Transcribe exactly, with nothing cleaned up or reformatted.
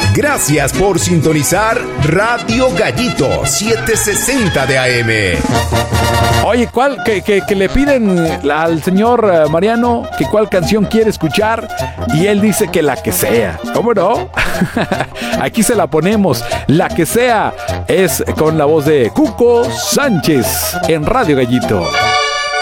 Gracias por sintonizar Radio Gallito setecientos sesenta de A M. Oye, ¿cuál? Que, que, que le piden al señor eh, Mariano que cuál canción quiere escuchar y él dice que la que sea. ¿Cómo no? Aquí se la ponemos. La que sea es con la voz de Cuco Sánchez en Radio Gallito.